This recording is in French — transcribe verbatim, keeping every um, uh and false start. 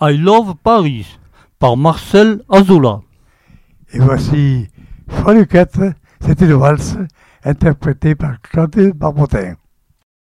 I Love Paris par Marcel Azoulay. Et voici Folie quatre, c'était une valse interprétée par Clotilde Barbotin.